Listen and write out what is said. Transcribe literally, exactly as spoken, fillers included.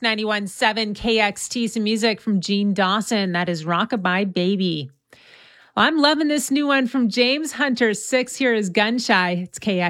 ninety-one point seven K X T, some music from Gene Dawson. That is Rockabye Baby. Well, I'm loving this new one from James Hunter. Six here is Gun Shy. It's K X T.